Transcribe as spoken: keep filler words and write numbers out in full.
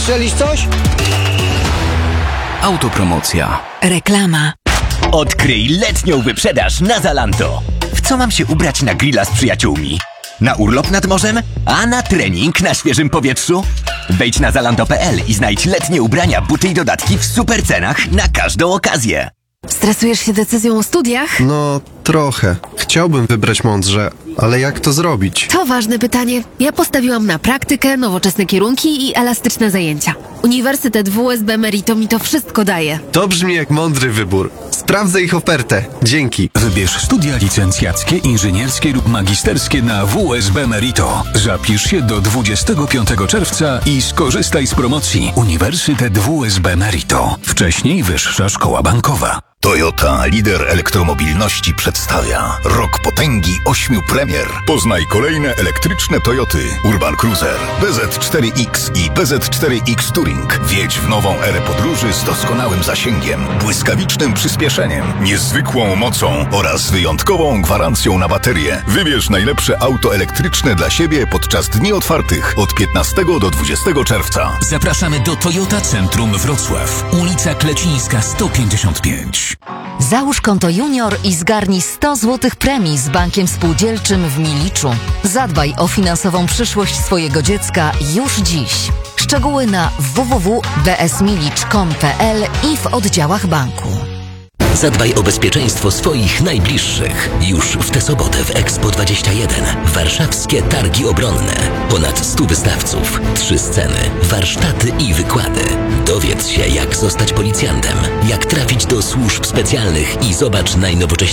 Strzelisz coś? Autopromocja. Reklama. Odkryj letnią wyprzedaż na Zalando. W co mam się ubrać na grilla z przyjaciółmi? Na urlop nad morzem? A na trening na świeżym powietrzu? Wejdź na zalando kropka p l i znajdź letnie ubrania, buty i dodatki w super cenach na każdą okazję. Stresujesz się decyzją o studiach? No, trochę. Chciałbym wybrać mądrze, ale jak to zrobić? To ważne pytanie. Ja postawiłam na praktykę, nowoczesne kierunki i elastyczne zajęcia. Uniwersytet W S B Merito mi to wszystko daje. To brzmi jak mądry wybór. Sprawdzę ich ofertę. Dzięki. Wybierz studia licencjackie, inżynierskie lub magisterskie na W S B Merito. Zapisz się do dwudziestego piątego czerwca i skorzystaj z promocji. Uniwersytet W S B Merito. Wcześniej Wyższa Szkoła Bankowa. Toyota, lider elektromobilności, przedstawia Rok potęgi ośmiu premier. Poznaj kolejne elektryczne Toyoty Urban Cruiser, B Z cztery X i B Z cztery X Touring. Wjedź w nową erę podróży z doskonałym zasięgiem, błyskawicznym przyspieszeniem, niezwykłą mocą oraz wyjątkową gwarancją na baterię. Wybierz najlepsze auto elektryczne dla siebie podczas dni otwartych od piętnastego do dwudziestego czerwca. Zapraszamy do Toyota Centrum Wrocław, ulica Klecińska sto pięćdziesiąt pięć. Załóż konto junior i zgarnij sto złotych premii z bankiem spółdzielczym w Miliczu. Zadbaj o finansową przyszłość swojego dziecka już dziś. Szczegóły na w w w kropka b s milicz kropka com kropka p l i w oddziałach banku. Zadbaj o bezpieczeństwo swoich najbliższych. Już w tę sobotę w Expo dwadzieścia jeden. Warszawskie Targi Obronne. Ponad stu wystawców, trzy sceny, warsztaty i wykłady. Dowiedz się, jak zostać policjantem, jak trafić do służb specjalnych i zobacz najnowocześniejsze